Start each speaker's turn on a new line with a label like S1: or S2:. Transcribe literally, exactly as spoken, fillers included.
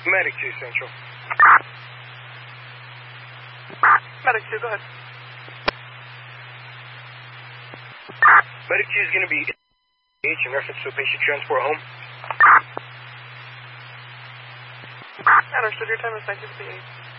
S1: Medic two Central.
S2: Medic two, go ahead.
S1: Medic two is going to be H in reference to a patient transport home.
S2: Understood, your time is nine fifty-eight.